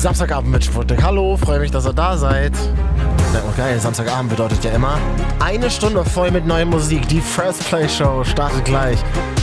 Samstagabend mit Sputnik. Hallo, freue mich, dass ihr da seid. Ja, geil, Samstagabend bedeutet ja immer eine Stunde voll mit neuer Musik. Die First Play Show startet gleich.